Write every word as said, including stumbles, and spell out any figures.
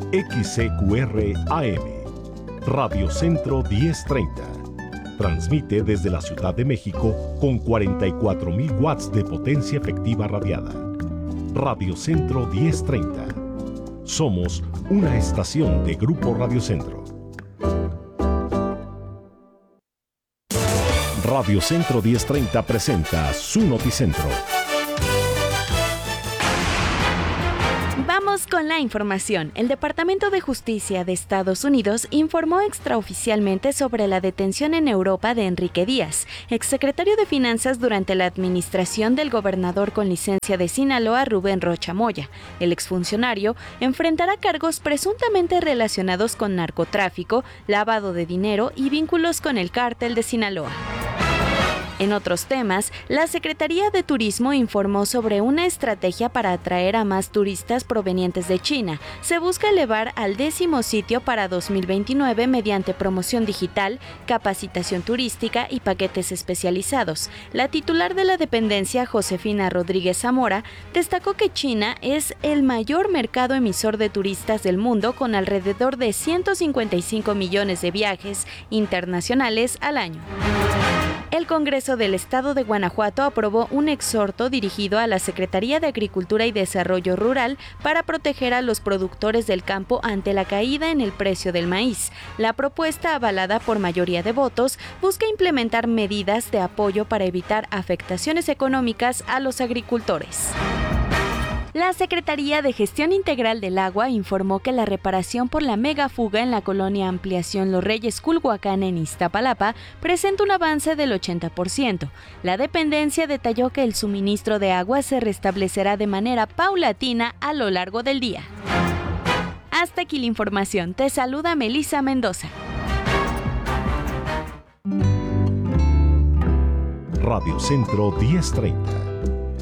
X C Q R A M, Radio Centro diez treinta. Transmite desde la Ciudad de México con cuarenta y cuatro mil watts de potencia efectiva radiada. Radio Centro diez treinta. Somos una estación de Grupo Radio Centro. Radio Centro diez treinta presenta su Noticentro. Vamos con la información. El Departamento de Justicia de Estados Unidos informó extraoficialmente sobre la detención en Europa de Enrique Díaz, exsecretario de Finanzas durante la administración del gobernador con licencia de Sinaloa, Rubén Rocha Moya. El exfuncionario enfrentará cargos presuntamente relacionados con narcotráfico, lavado de dinero y vínculos con el cártel de Sinaloa. En otros temas, la Secretaría de Turismo informó sobre una estrategia para atraer a más turistas provenientes de China. Se busca elevar al décimo sitio para dos mil veintinueve mediante promoción digital, capacitación turística y paquetes especializados. La titular de la dependencia, Josefina Rodríguez Zamora, destacó que China es el mayor mercado emisor de turistas del mundo, con alrededor de ciento cincuenta y cinco millones de viajes internacionales al año. El Congreso del Estado de Guanajuato aprobó un exhorto dirigido a la Secretaría de Agricultura y Desarrollo Rural para proteger a los productores del campo ante la caída en el precio del maíz. La propuesta, avalada por mayoría de votos, busca implementar medidas de apoyo para evitar afectaciones económicas a los agricultores. La Secretaría de Gestión Integral del Agua informó que la reparación por la megafuga en la colonia Ampliación Los Reyes Culhuacán en Iztapalapa presenta un avance del ochenta por ciento. La dependencia detalló que el suministro de agua se restablecerá de manera paulatina a lo largo del día. Hasta aquí la información. Te saluda Melissa Mendoza. Radio Centro diez treinta.